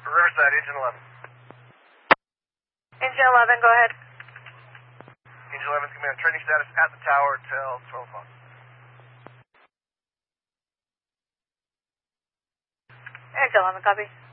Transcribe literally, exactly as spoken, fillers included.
Riverside, Engine eleven. Engine eleven, go ahead. Engine eleven, command training status at the tower till twelve o'clock. Engine eleven, copy.